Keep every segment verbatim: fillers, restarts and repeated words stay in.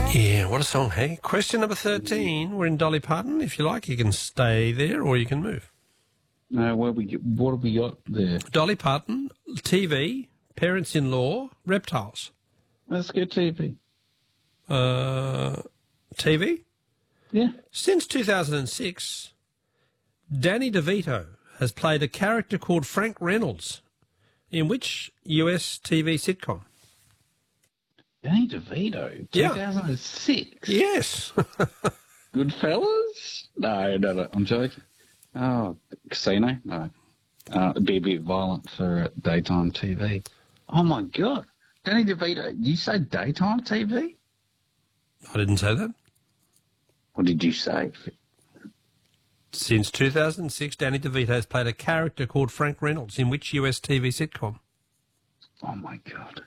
Yeah, what a song, hey? Question number thirteen. We're in Dolly Parton. If you like, you can stay there or you can move. No, where we get, what have we got there? Dolly Parton, T V, parents-in-law, reptiles. Let's get T V. Uh, T V? Yeah. Since two thousand six, Danny DeVito has played a character called Frank Reynolds in which U S T V sitcom? Danny DeVito, Yeah. two thousand six. Yes. Goodfellas? No, no, no, I'm joking. Oh, Casino? No. Uh, it'd be a bit violent for uh, daytime T V. Oh, my God. Danny DeVito, you say daytime T V? I didn't say that. What did you say? Since two thousand six, Danny DeVito has played a character called Frank Reynolds in which U S T V sitcom? Oh, my God.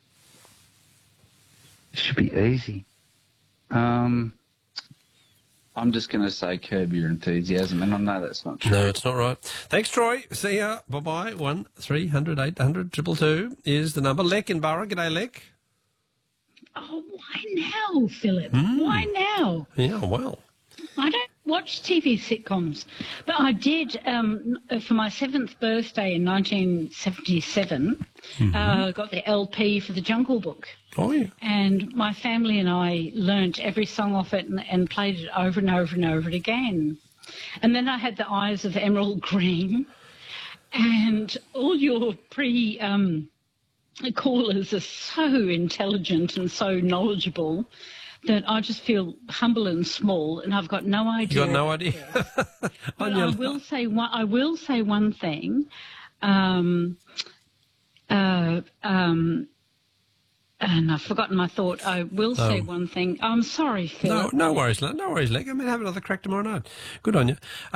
It should be easy. Um, I'm just going to say Curb Your Enthusiasm, and I know that's not true. No, it's not right. Thanks, Troy. See ya. Bye-bye. One three hundred eight hundred triple two is the number. Lek in Borough. G'day, Lek. Oh, why now, Philip? Mm. Why now? Yeah, well. I don't watch T V sitcoms, but I did um, for my seventh birthday in nineteen seventy-seven. Mm-hmm. uh, got the L P for the Jungle Book. Oh, yeah. And my family and I learnt every song off it and, and played it over and over and over it again. And then I had the Eyes of Emerald Green, and all your pre um, callers are so intelligent and so knowledgeable that I just feel humble and small, and I've got no idea. You got no idea. But I will say one. I will say one thing. Um, uh, um, and I've forgotten my thought. I will say Um, one thing. I'm sorry, Phil. No, no worries, Lek. No worries, Lek. I mean, have another crack tomorrow night. Good on you.